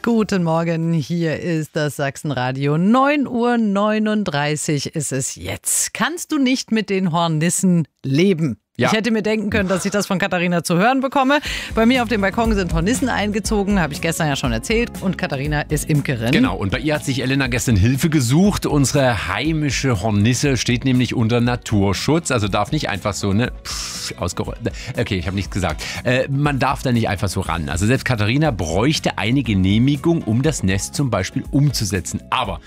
Guten Morgen, hier ist das Sachsenradio. 9:39 Uhr ist es jetzt. Kannst du nicht mit den Hornissen leben? Ja. Ich hätte mir denken können, dass ich das von Katharina zu hören bekomme. Bei mir auf dem Balkon sind Hornissen eingezogen, habe ich gestern ja schon erzählt. Und Katharina ist Imkerin. Genau, und bei ihr hat sich Elena gestern Hilfe gesucht. Unsere heimische Hornisse steht nämlich unter Naturschutz. Also darf nicht einfach so, okay, ich habe nichts gesagt. Man darf da nicht einfach so ran. Also selbst Katharina bräuchte eine Genehmigung, um das Nest zum Beispiel umzusetzen. Aber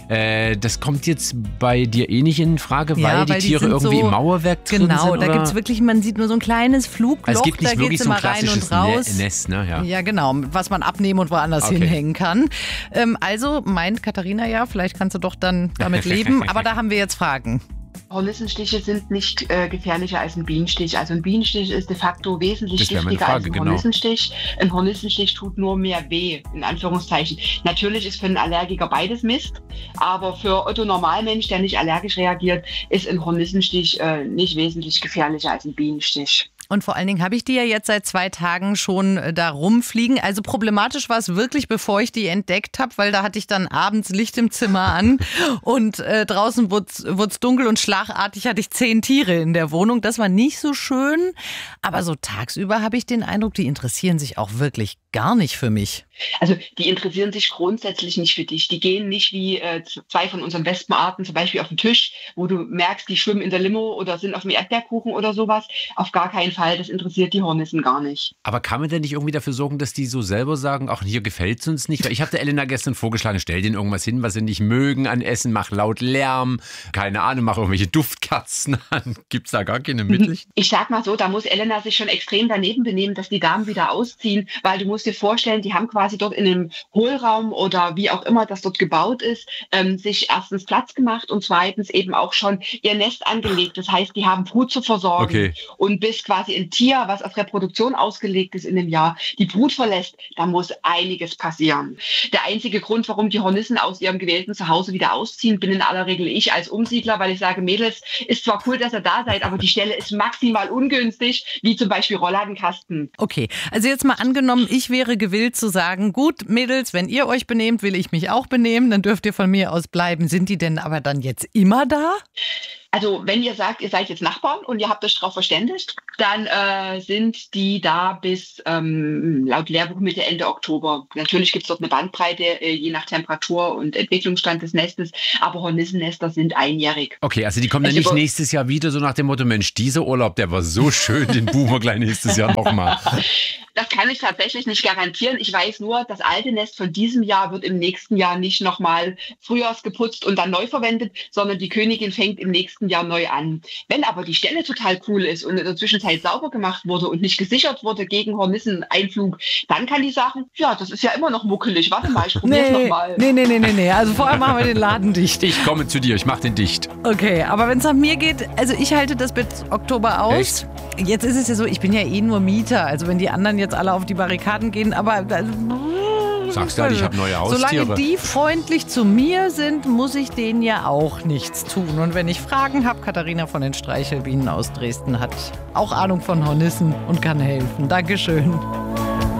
das kommt jetzt bei dir eh nicht in Frage, weil die Tiere irgendwie im Mauerwerk drin sind? Genau, da gibt es wirklich, man sieht nur so ein kleines Flugloch, also es gibt nicht da wirklich geht es so immer rein und raus. Nest, ne? Ja, genau, was man abnehmen und woanders hinhängen kann. Also meint Katharina ja, vielleicht kannst du doch dann damit leben, aber da haben wir jetzt Fragen. Hornissenstiche sind nicht gefährlicher als ein Bienenstich. Also ein Bienenstich ist de facto wesentlich giftiger als ein Hornissenstich. Ein Hornissenstich tut nur mehr weh, in Anführungszeichen. Natürlich ist für einen Allergiker beides Mist, aber für Otto Normalmensch, der nicht allergisch reagiert, ist ein Hornissenstich nicht wesentlich gefährlicher als ein Bienenstich. Und vor allen Dingen habe ich die ja jetzt seit 2 Tagen schon da rumfliegen. Also problematisch war es wirklich, bevor ich die entdeckt habe, weil da hatte ich dann abends Licht im Zimmer an und draußen wurde es dunkel und schlagartig hatte ich 10 Tiere in der Wohnung. Das war nicht so schön, aber so tagsüber habe ich den Eindruck, die interessieren sich auch wirklich gar nicht für mich. Also die interessieren sich grundsätzlich nicht für dich. Die gehen nicht wie 2 von unseren Wespenarten zum Beispiel auf den Tisch, wo du merkst, die schwimmen in der Limo oder sind auf dem Erdbeerkuchen oder sowas. Auf gar keinen Fall, das interessiert die Hornissen gar nicht. Aber kann man denn nicht irgendwie dafür sorgen, dass die so selber sagen, ach, hier gefällt es uns nicht? Weil ich habe der Elena gestern vorgeschlagen, stell denen irgendwas hin, was sie nicht mögen an Essen, mach laut Lärm, keine Ahnung, mach irgendwelche Duftkerzen an. Gibt's da gar keine Mittel? Ich sag mal so, da muss Elena sich schon extrem daneben benehmen, dass die Damen wieder ausziehen, weil du musst dir vorstellen, die haben quasi dort in einem Hohlraum oder wie auch immer das dort gebaut ist, sich erstens Platz gemacht und zweitens eben auch schon ihr Nest angelegt. Das heißt, die haben Brut zu versorgen. Okay. Und bis quasi ein Tier, was auf Reproduktion ausgelegt ist in einem Jahr, die Brut verlässt, da muss einiges passieren. Der einzige Grund, warum die Hornissen aus ihrem gewählten Zuhause wieder ausziehen, bin in aller Regel ich als Umsiedler, weil ich sage, Mädels, ist zwar cool, dass ihr da seid, aber die Stelle ist maximal ungünstig, wie zum Beispiel Rollladenkasten. Okay, also jetzt mal angenommen, ich wäre gewillt zu sagen, gut, Mädels, wenn ihr euch benehmt, will ich mich auch benehmen, dann dürft ihr von mir aus bleiben. Sind die denn aber dann jetzt immer da? Also wenn ihr sagt, ihr seid jetzt Nachbarn und ihr habt euch darauf verständigt, dann sind die da bis laut Lehrbuch Mitte, Ende Oktober. Natürlich gibt es dort eine Bandbreite, je nach Temperatur und Entwicklungsstand des Nestes, aber Hornissennester sind einjährig. Okay, also die kommen dann nicht nächstes Jahr wieder so nach dem Motto, Mensch, dieser Urlaub, der war so schön, den buchen wir gleich nächstes Jahr nochmal. Das kann ich tatsächlich nicht garantieren. Ich weiß nur, das alte Nest von diesem Jahr wird im nächsten Jahr nicht nochmal frühjahrsgeputzt und dann neu verwendet, sondern die Königin fängt im nächsten Jahr neu an. Wenn aber die Stelle total cool ist und in der Zwischenzeit sauber gemacht wurde und nicht gesichert wurde gegen Hornisseneinflug, dann kann die sagen, ja, das ist ja immer noch muckelig. Warte mal, ich probier's nochmal. Nee. Also vorher machen wir den Laden dicht. Ich komme zu dir, ich mach den dicht. Okay, aber wenn es nach mir geht, also ich halte das bis Oktober aus. Echt? Jetzt ist es ja so, ich bin ja eh nur Mieter. Also wenn die anderen jetzt alle auf die Barrikaden gehen, aber... Sagst du halt, ich habe neue Haustiere. Solange die freundlich zu mir sind, muss ich denen ja auch nichts tun. Und wenn ich Fragen habe, Katharina von den Streichelbienen aus Dresden hat auch Ahnung von Hornissen und kann helfen. Dankeschön.